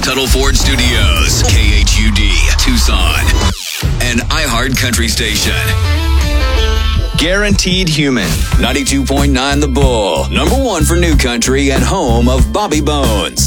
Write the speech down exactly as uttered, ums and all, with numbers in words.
Tuttle Ford Studios, K H U D, Tucson, an iHeart Country station. Guaranteed Human, ninety-two point nine The Bull, number one for new country and home of Bobby Bones.